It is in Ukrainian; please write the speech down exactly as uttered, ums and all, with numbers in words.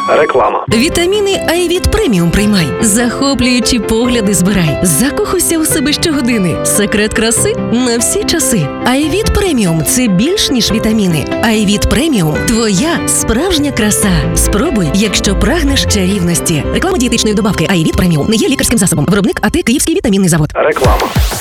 Реклама. Вітаміни Айвіт Преміум приймай. Захоплюючі погляди збирай. Закохуйся у себе щогодини. Секрет краси на всі часи. Айвіт Преміум – це більш ніж вітаміни. Айвіт Преміум – твоя справжня краса. Спробуй, якщо прагнеш чарівності. Реклама дієтичної добавки Айвіт Преміум не є лікарським засобом. Виробник АТ Київський вітамінний завод. Реклама.